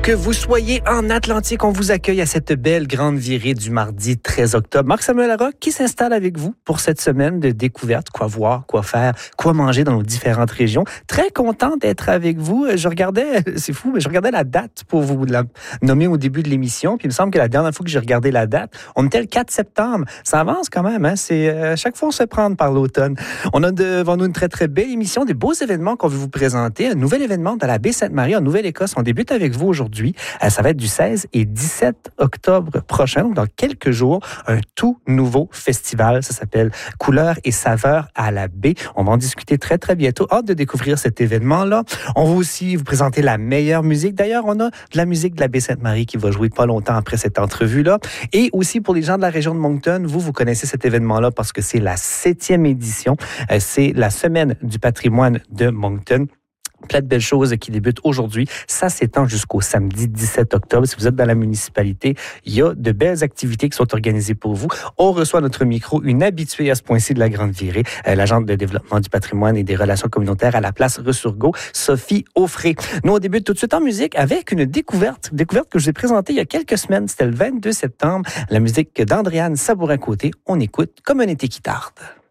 Que vous soyez en Atlantique, on vous accueille à cette belle grande virée du mardi 13 octobre. Marc-Samuel Larocque qui s'installe avec vous pour cette semaine de découverte, quoi voir, quoi faire, quoi manger dans nos différentes régions. Très content d'être avec vous. Je regardais, c'est fou, mais je regardais la date pour vous la nommer au début de l'émission. Puis il me semble que la dernière fois que j'ai regardé la date, on était le 4 septembre. Ça avance quand même, hein? C'est chaque fois on se fait prendre par l'automne. On a devant nous une très très belle émission, des beaux événements qu'on veut vous présenter. Un nouvel événement dans la baie Sainte-Marie en Nouvelle-Écosse. On débute avec vous aujourd'hui. Ça va être du 16 et 17 octobre prochain, donc dans quelques jours, un tout nouveau festival. Ça s'appelle Couleurs et saveurs à la baie. On va en discuter très, très bientôt. Hâte de découvrir cet événement-là. On va aussi vous présenter la meilleure musique. D'ailleurs, on a de la musique de la baie Sainte-Marie qui va jouer pas longtemps après cette entrevue-là. Et aussi, pour les gens de la région de Moncton, vous connaissez cet événement-là parce que c'est la 7e édition. C'est la Semaine du patrimoine de Moncton. Plein de belles choses qui débutent aujourd'hui. Ça s'étend jusqu'au samedi 17 octobre. Si vous êtes dans la municipalité, il y a de belles activités qui sont organisées pour vous. On reçoit à notre micro une habituée à ce point-ci de la Grande Virée, l'agente de développement du patrimoine et des relations communautaires à la place Resurgo, Sophie Offray. Nous, on débute tout de suite en musique avec une découverte que je vous ai présentée il y a quelques semaines. C'était le 22 septembre. La musique d'Andréane Sabourin-Côté. On écoute Comme un été qui tarde.